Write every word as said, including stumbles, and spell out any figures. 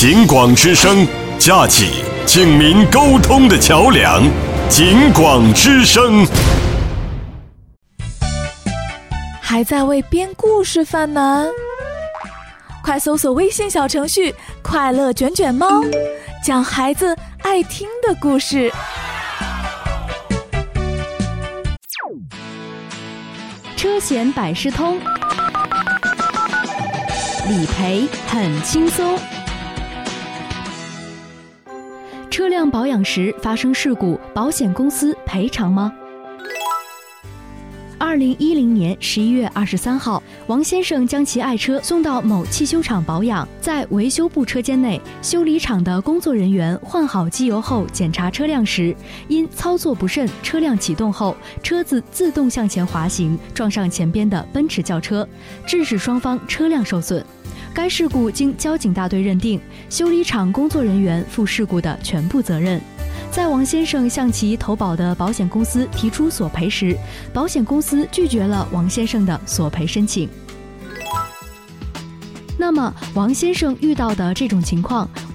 警广之声，架起警民沟通的桥梁。警广之声。 还在为编故事犯难？快搜索微信小程序“快乐卷卷猫”，讲孩子爱听的故事。 车险百事通，理赔很轻松。车辆保养时发生事故，保险公司赔偿吗？二零一零年十一月二十三号，王先生将其爱车送到某汽修厂保养，在维修部车间内，修理厂的工作人员换好机油后检查车辆时，因操作不慎，车辆启动后，车子自动向前滑行，撞上前边的奔驰轿车，致使双方车辆受损。该事故经交警大队认定，修理厂工作人员负事故的全部责任。在王先生向其投保的保险公司提出索赔时，保险公司拒绝了王先生的索赔申请。那么，王先生遇到的这种情况，